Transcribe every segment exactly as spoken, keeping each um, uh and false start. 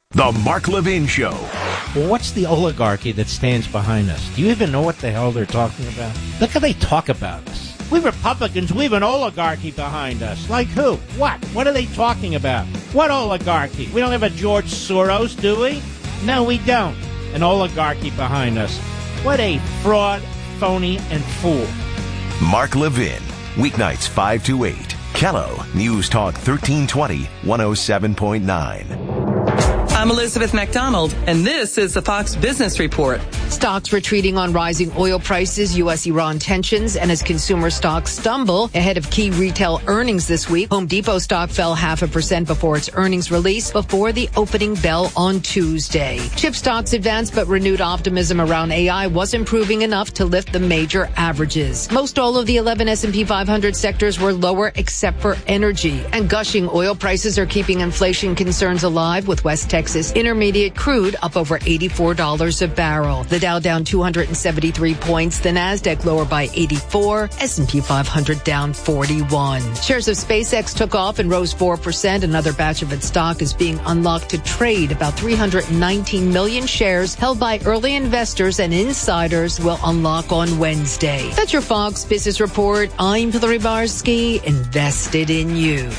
The Mark Levin Show. Well, what's the oligarchy that stands behind us? Do you even know what the hell they're talking about? Look how they talk about us. We Republicans, we have an oligarchy behind us. Like who? What? What are they talking about? What oligarchy? We don't have a George Soros, do we? No, we don't. An oligarchy behind us. What a fraud, phony, and fool. Mark Levin. Weeknights five to eight. Kello, News Talk thirteen twenty, one oh seven point nine. I'm Elizabeth McDonald, and this is the Fox Business Report. Stocks retreating on rising oil prices, U S Iran tensions, and as consumer stocks stumble ahead of key retail earnings this week. Home Depot stock fell half a percent before its earnings release before the opening bell on Tuesday. Chip stocks advanced, but renewed optimism around A I wasn't proving enough to lift the major averages. Most all of the eleven S and P five hundred sectors were lower except for energy. And gushing oil prices are keeping inflation concerns alive, with West Texas Intermediate crude up over eighty-four dollars a barrel. The Dow down two hundred seventy-three points. The Nasdaq lower by eighty-four. S and P five hundred down forty-one. Shares of SpaceX took off and rose four percent. Another batch of its stock is being unlocked to trade. About three hundred nineteen million shares held by early investors and insiders will unlock on Wednesday. That's your Fox Business Report. I'm Hillary Barsky, invested in you.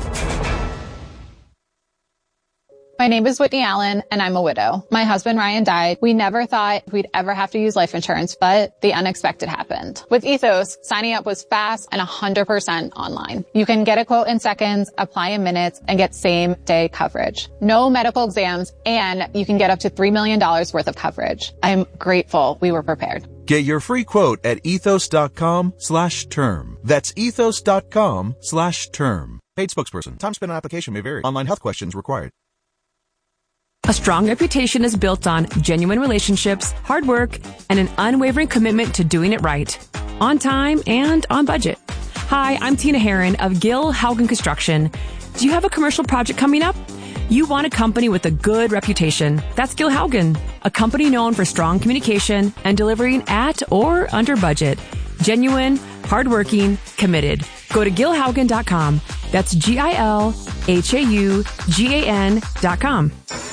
My name is Whitney Allen, and I'm a widow. My husband, Ryan, died. We never thought we'd ever have to use life insurance, but the unexpected happened. With Ethos, signing up was fast and one hundred percent online. You can get a quote in seconds, apply in minutes, and get same-day coverage. No medical exams, and you can get up to three million dollars worth of coverage. I'm grateful we were prepared. Get your free quote at ethos.com slash term. That's ethos.com slash term. Paid spokesperson. Time spent on application may vary. Online health questions required. A strong reputation is built on genuine relationships, hard work, and an unwavering commitment to doing it right, on time and on budget. Hi, I'm Tina Herron of Gill Haugen Construction. Do you have a commercial project coming up? You want a company with a good reputation. That's Gill Haugen, a company known for strong communication and delivering at or under budget. Genuine, hardworking, committed. Go to gil haugen dot com. That's G I L H A U G A N dot com.